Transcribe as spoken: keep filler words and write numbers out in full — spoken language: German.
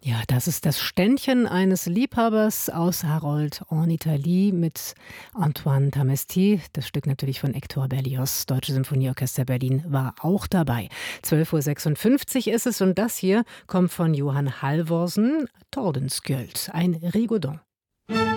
Ja, das ist das Ständchen eines Liebhabers aus Harold en Italie mit Antoine Tamesti. Das Stück natürlich von Hector Berlioz. Deutsche Symphonieorchester Berlin war auch dabei. zwölf Uhr sechsundfünfzig ist es und das hier kommt von Johann Halvorsen, Tordenskjöld, ein Rigodon.